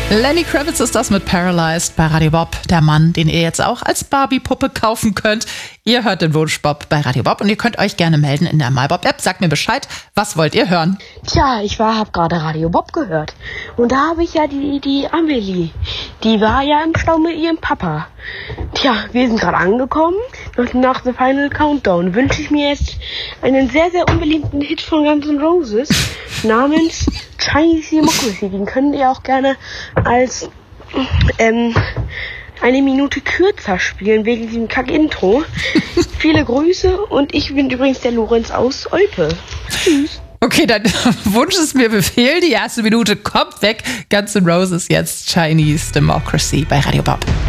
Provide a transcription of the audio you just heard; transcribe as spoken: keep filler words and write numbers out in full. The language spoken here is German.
Lenny Kravitz ist das mit Paralyzed bei Radio Bob. Der Mann, den ihr jetzt auch als Barbie-Puppe kaufen könnt. Ihr hört den Wunsch Bob bei Radio Bob und ihr könnt euch gerne melden in der MyBob-App. Sagt mir Bescheid, was wollt ihr hören? Tja, ich war, hab gerade Radio Bob gehört. Und da habe ich ja die, die Amelie. Die war ja im Stau mit ihrem Papa. Tja, wir sind gerade angekommen. Und nach The Final Countdown wünsche ich mir jetzt einen sehr, sehr unbeliebten Hit von Guns N' Roses namens Chinese Democracy. Den könnt ihr auch gerne als ähm, eine Minute kürzer spielen, wegen diesem Kack-Intro. Viele Grüße und ich bin übrigens der Lorenz aus Olpe. Tschüss. Okay, dann Wunsch ist mir Befehl. Die erste Minute kommt weg. Guns N' Roses jetzt Chinese Democracy bei Radio Bob.